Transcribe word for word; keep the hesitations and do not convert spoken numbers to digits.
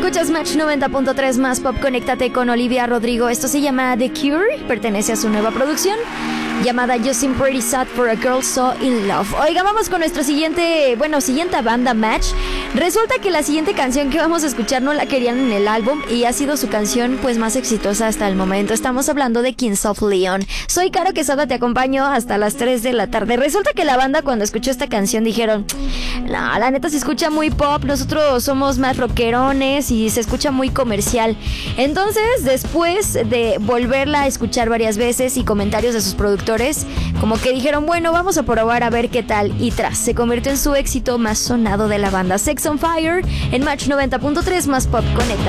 Escuchas Match noventa punto tres más pop. Conéctate con Olivia Rodrigo. Esto se llama The Cure, pertenece a su nueva producción llamada You Seem Pretty Sad for a Girl So In Love. Oiga, vamos con nuestro siguiente, bueno, siguiente banda Match. Resulta que la siguiente canción que vamos a escuchar no la querían en el álbum y ha sido su canción pues más exitosa hasta el momento. Estamos hablando de Kings of Leon. Soy Caro Quesada, te acompaño hasta las tres de la tarde. Resulta que la banda cuando escuchó esta canción dijeron, no, la neta se escucha muy pop, nosotros somos más rockerones y se escucha muy comercial. Entonces, después de volverla a escuchar varias veces y comentarios de sus productores, como que dijeron, bueno, vamos a probar a ver qué tal. Y tras, se convirtió en su éxito más sonado de la banda. Sex on Fire en Match noventa punto tres más pop. Conecta.